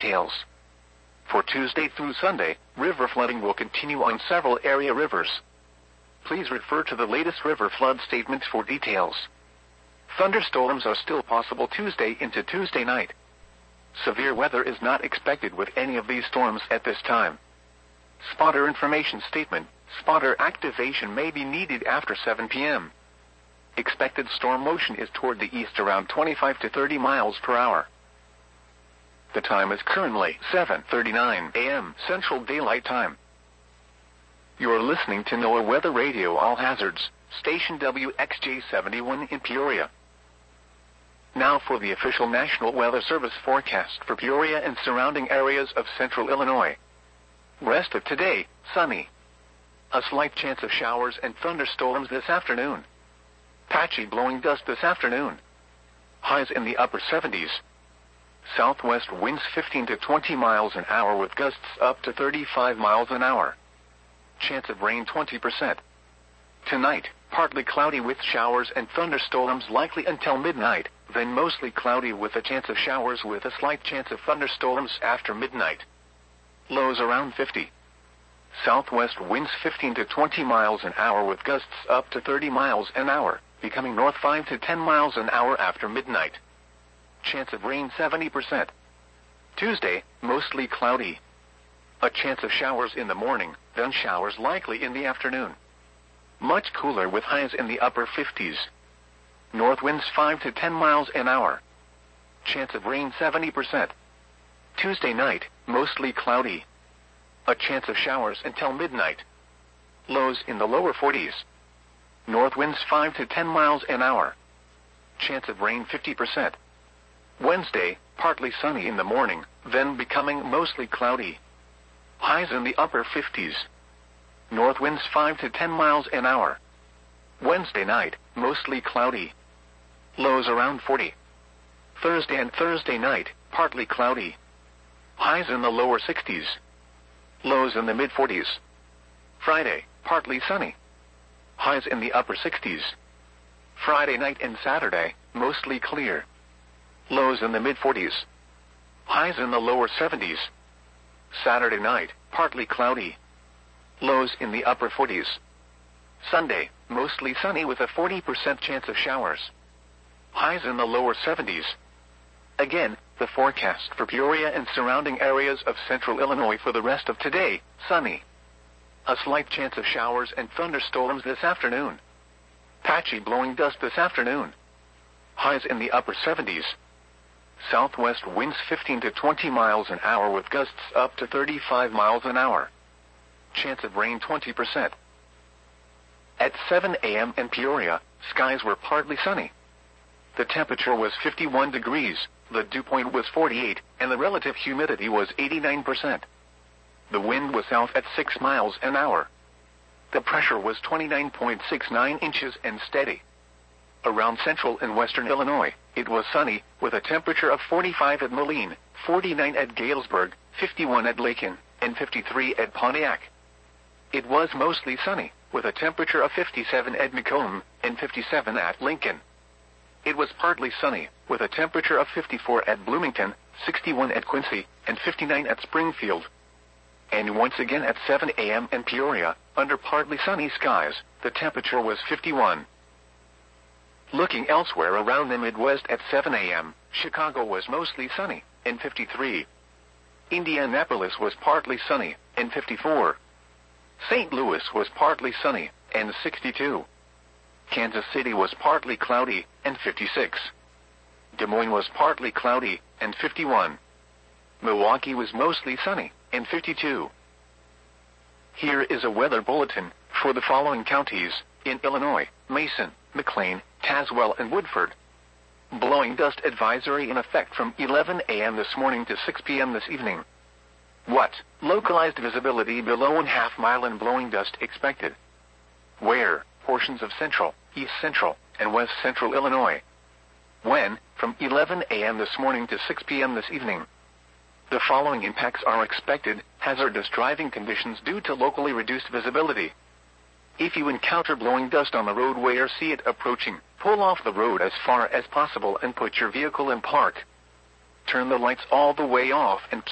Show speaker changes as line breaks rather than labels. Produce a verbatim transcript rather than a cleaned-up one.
details. For Tuesday through Sunday, river flooding will continue on several area rivers. Please refer to the latest river flood statements for details. Thunderstorms are still possible Tuesday into Tuesday night. Severe weather is not expected with any of these storms at this time. Spotter information statement. Spotter activation may be needed after seven p m Expected storm motion is toward the east around twenty-five to thirty miles per hour. The time is currently seven thirty-nine a m Central Daylight Time. You are listening to NOAA Weather Radio All Hazards, station W X J seventy-one in Peoria. Now for the official National Weather Service forecast for Peoria and surrounding areas of central Illinois. Rest of today, sunny. A slight chance of showers and thunderstorms this afternoon. Patchy blowing dust this afternoon. Highs in the upper seventies. Southwest winds fifteen to twenty miles an hour with gusts up to thirty-five miles an hour. Chance of rain twenty percent. Tonight, partly cloudy with showers and thunderstorms likely until midnight, then mostly cloudy with a chance of showers with a slight chance of thunderstorms after midnight. Lows around fifty. Southwest winds fifteen to twenty miles an hour with gusts up to thirty miles an hour, becoming north five to ten miles an hour after midnight. Chance of rain seventy percent. Tuesday, mostly cloudy. A chance of showers in the morning, then showers likely in the afternoon. Much cooler with highs in the upper fifties. North winds five to ten miles an hour. Chance of rain seventy percent. Tuesday night, mostly cloudy. A chance of showers until midnight. Lows in the lower forties. North winds five to ten miles an hour. Chance of rain fifty percent. Wednesday, partly sunny in the morning, then becoming mostly cloudy. Highs in the upper fifties. North winds five to ten miles an hour. Wednesday night, mostly cloudy. Lows around forty. Thursday and Thursday night, partly cloudy. Highs in the lower sixties. Lows in the mid forties. Friday, partly sunny. Highs in the upper sixties. Friday night and Saturday, mostly clear. Lows in the mid forties. Highs in the lower seventies. Saturday night, partly cloudy. Lows in the upper forties. Sunday, mostly sunny with a forty percent chance of showers. Highs in the lower seventies. Again, the forecast for Peoria and surrounding areas of central Illinois for the rest of today, sunny. A slight chance of showers and thunderstorms this afternoon. Patchy blowing dust this afternoon. Highs in the upper seventies. Southwest winds fifteen to twenty miles an hour with gusts up to thirty-five miles an hour. Chance of rain twenty percent. At seven a m in Peoria, skies were partly sunny. The temperature was fifty-one degrees, the dew point was forty-eight, and the relative humidity was eighty-nine percent. The wind was south at six miles an hour. The pressure was twenty-nine point six nine inches and steady. Around central and western Illinois, it was sunny, with a temperature of forty-five at Moline, forty-nine at Galesburg, fifty-one at Lakin, and fifty-three at Pontiac. It was mostly sunny, with a temperature of fifty-seven at Macomb, and fifty-seven at Lincoln. It was partly sunny, with a temperature of fifty-four at Bloomington, sixty-one at Quincy, and fifty-nine at Springfield. And once again at seven a m in Peoria, under partly sunny skies, the temperature was fifty-one. Looking elsewhere around the Midwest at seven a m, Chicago was mostly sunny, and fifty-three. Indianapolis was partly sunny, and fifty-four. Saint Louis was partly sunny, and sixty-two. Kansas City was partly cloudy, and fifty-six. Des Moines was partly cloudy, and fifty-one. Milwaukee was mostly sunny, and fifty-two. Here is a weather bulletin for the following counties in Illinois: Mason, McLean, Tazewell, and Woodford. Blowing dust advisory in effect from eleven a m this morning to six p m this evening. What? Localized visibility below one half mile and blowing dust expected. Where? Portions of central, east central, and west central Illinois. When? From eleven a m this morning to six p m this evening. The following impacts are expected: hazardous driving conditions due to locally reduced visibility. If you encounter blowing dust on the roadway or see it approaching, pull off the road as far as possible and put your vehicle in park. Turn the lights all the way off and